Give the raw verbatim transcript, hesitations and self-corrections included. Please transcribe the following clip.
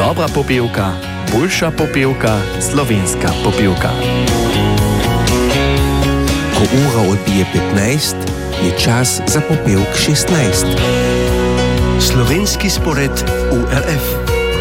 Dobra popivka, boljša popivka, slovenska popivka. Ko ura odbije petnajst, je čas za popevk šestnajst. Slovenski spored U R F.